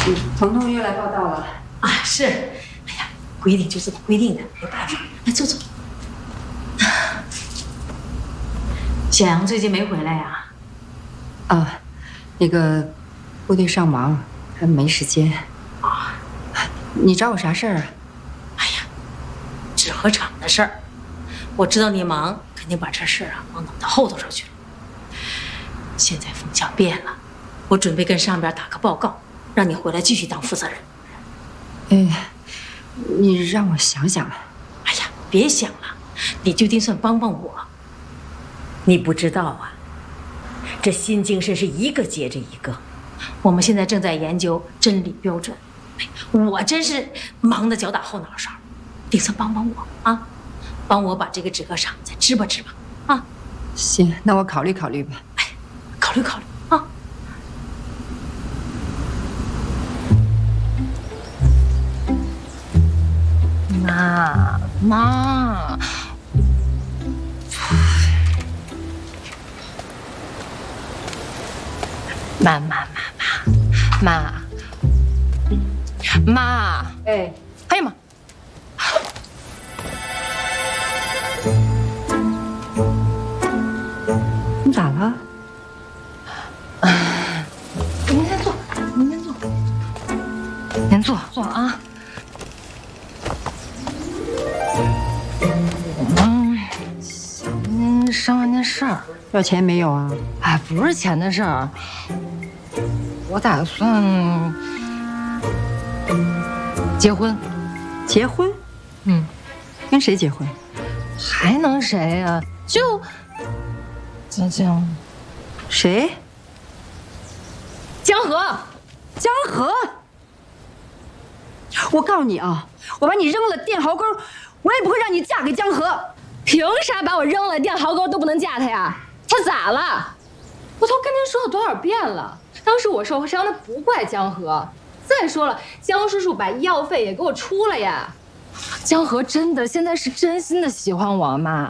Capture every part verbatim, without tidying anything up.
彤彤又来报道了啊！是，哎呀，规定就这么规定的，没办法。来坐坐。小杨最近没回来呀？ 啊，那个部队上忙，还没时间。 啊， 你找我啥事儿啊？ 哎呀，纸盒厂的事儿，我知道你忙，肯定把这事儿啊往脑袋后头上去了。现在风向变了，我准备跟上边打个报告，让你回来继续当负责人。 哎，你让我想想。 哎呀，别想了，你就定算帮帮我。你不知道啊，这新精神是一个接着一个。我们现在正在研究真理标准，我真是忙得脚打后脑勺。定算帮帮我啊，帮我把这个纸盒厂再支吧支吧啊。 行，那我考虑考虑吧。 哎，考虑考虑啊。 妈妈。妈妈妈妈妈妈， 哎， 哎呀妈！ 你咋了？ 您先坐，您先坐，您坐坐啊。嗯，想跟您商量件事儿。 要钱没有啊？ 哎，不是钱的事儿。我打算结婚。 结婚？ 嗯， 跟谁结婚？ 还能谁呀？就江江， 谁？ 江河， 江河。我告诉你啊，我把你扔了电壕沟，我也不会让你嫁给江河。 凭啥把我扔了电壕沟都不能嫁他呀？他咋了？我都跟您说了多少遍了，当时我受伤的不怪江河。再说了，江叔叔把医药费也给我出了呀。 江河真的现在是真心的喜欢我妈。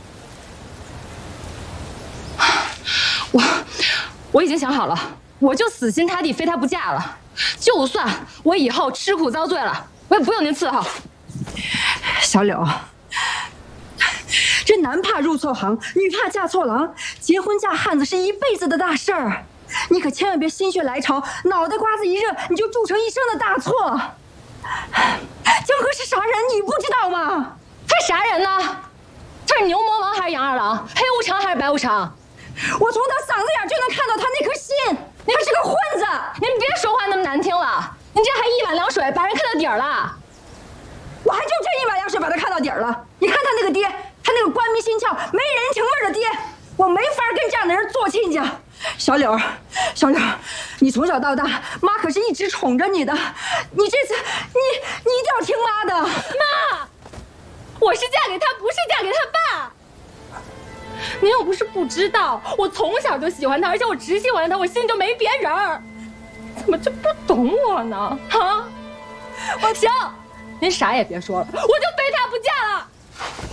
我我已经想好了，我就死心塌地非他不嫁了。就算我以后吃苦遭罪了，我也不用您伺候。 小柳，这男怕入错行，女怕嫁错郎。结婚嫁汉子是一辈子的大事儿，你可千万别心血来潮，脑袋瓜子一热，你就铸成一生的大错。江河是啥人，你不知道吗？ 他啥人呢？他是牛魔王还是杨二郎？黑无常还是白无常？ 我从他嗓子眼就能看到他那颗心，他是个混子。 您别说话那么难听了，您这还一碗凉水把人看到底儿了。 我还就这一碗凉水把他看到底儿了。你看他那个爹，他那个官迷心窍、没人情味的爹，我没法跟这样的人做亲家。小柳，小柳，你从小到大，妈可是一直宠着你的。你这次，你你一定要听妈的。 妈，我是嫁给他，不是嫁给他爸。您又不是不知道，我从小就喜欢他，而且我只喜欢他，我心里就没别人儿。怎么就不懂我呢？啊！我行，您啥也别说了，我就非他不嫁了。